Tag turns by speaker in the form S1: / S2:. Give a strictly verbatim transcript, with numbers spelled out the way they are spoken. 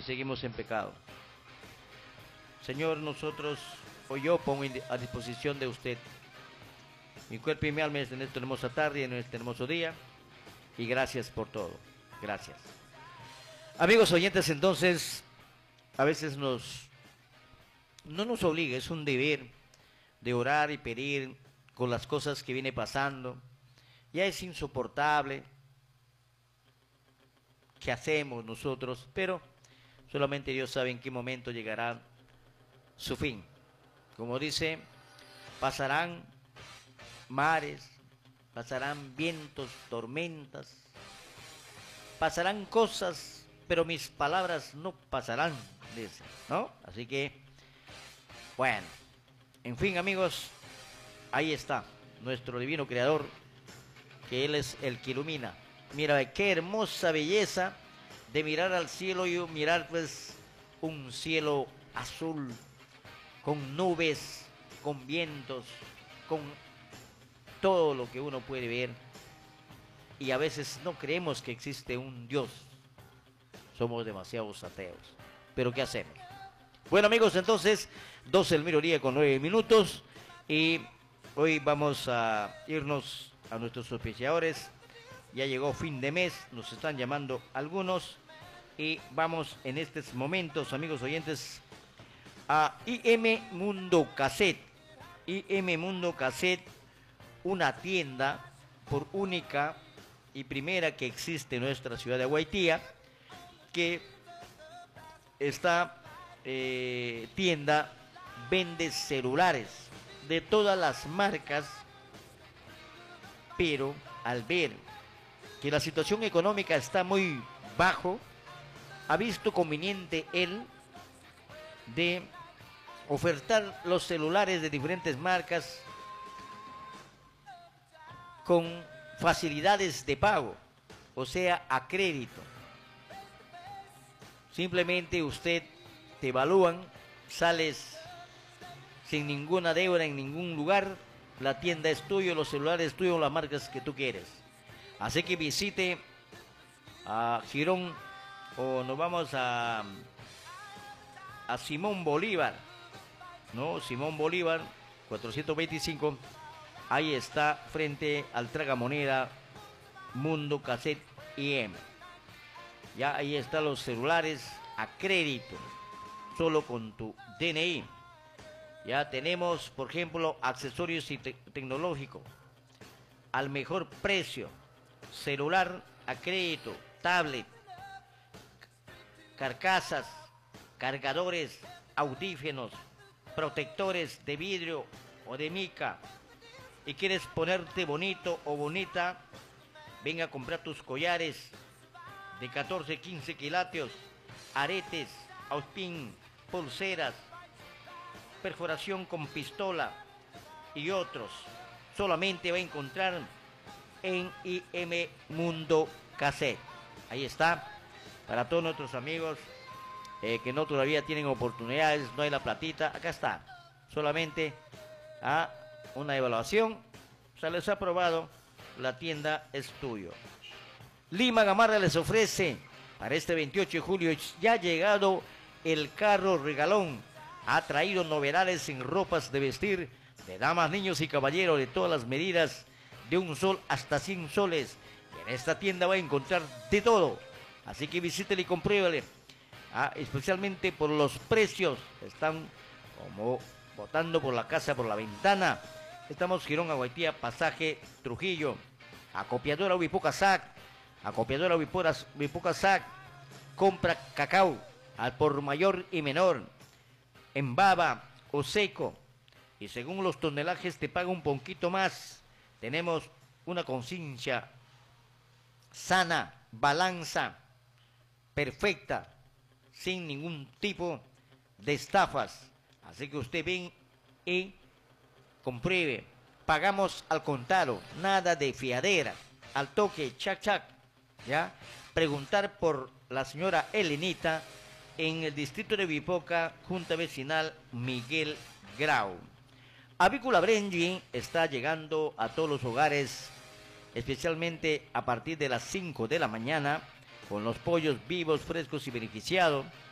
S1: y seguimos en pecado. Señor, nosotros, o yo pongo a disposición de usted mi cuerpo y mi alma en esta hermosa tarde y en este hermoso día, y gracias por todo. Gracias. Amigos oyentes, entonces, a veces nos, no nos obliga, es un deber de orar y pedir con las cosas que viene pasando. Ya es insoportable. ¿Qué hacemos nosotros? Pero solamente Dios sabe en qué momento llegará su fin. Como dice, pasarán mares, pasarán vientos, tormentas, pasarán cosas, pero mis palabras no pasarán, dice, ¿no? Así que, bueno, en fin, amigos, ahí está nuestro divino creador, que Él es el que ilumina. Mira, qué hermosa belleza de mirar al cielo y mirar pues un cielo azul, con nubes, con vientos, con todo lo que uno puede ver. Y a veces no creemos que existe un Dios. Somos demasiados ateos. Pero ¿qué hacemos? Bueno, amigos, entonces, doce del mediodía con nueve minutos. Y hoy vamos a irnos a nuestros auspiciadores. Ya llegó fin de mes, nos están llamando algunos. Y vamos en estos momentos, amigos oyentes, a I M Mundo Cassette. I M Mundo Cassette, una tienda por única y primera que existe en nuestra ciudad de Guaitía, que esta eh, tienda vende celulares de todas las marcas, pero al ver que la situación económica está muy bajo, ha visto conveniente él de ofertar los celulares de diferentes marcas con facilidades de pago, o sea, a crédito. Simplemente usted te evalúan, sales sin ninguna deuda en ningún lugar, la tienda es tuya, los celulares tuyos, las marcas que tú quieres. Así que visite a Girón, o nos vamos a, a Simón Bolívar, ¿no? Simón Bolívar, cuatrocientos veinticinco. Ahí está, frente al tragamoneda Mundo Cassette I M. Ya ahí están los celulares a crédito, solo con tu D N I. Ya tenemos, por ejemplo, accesorios y te tecnológicos al mejor precio. Celular a crédito, tablet, carcasas, cargadores, audífonos, protectores de vidrio o de mica. Y quieres ponerte bonito o bonita, venga a comprar tus collares de catorce, quince quilates, aretes, auspín, pulseras, perforación con pistola y otros. Solamente va a encontrar en I M Mundo Cassette. Ahí está, para todos nuestros amigos eh, que no todavía tienen oportunidades, no hay la platita, acá está. Solamente a una evaluación, se les ha aprobado, la tienda es tuyo. Lima Gamarra les ofrece para este veintiocho de julio, ya ha llegado el carro regalón. Ha traído novedades en ropas de vestir de damas, niños y caballeros de todas las medidas, de un sol hasta cien soles. Y en esta tienda va a encontrar de todo. Así que visítele y compruébale. Ah, especialmente por los precios. Están como botando por la casa, por la ventana. Estamos Girón a Guaitía, pasaje Trujillo. Acopiadora Huipoca Sac. Acopiadora Huipoca Sac. Compra cacao al por mayor y menor, en baba o seco, y según los tonelajes te paga un poquito más. Tenemos una conciencia sana, balanza perfecta, sin ningún tipo de estafas. Así que usted ven y compruebe. Pagamos al contado, nada de fiadera, al toque, chac chac, ya. Preguntar por la señora Elenita en el distrito de Vipoca, Junta Vecinal Miguel Grau. Avícola Brenji está llegando a todos los hogares, especialmente a partir de las cinco de la mañana, con los pollos vivos, frescos y beneficiados.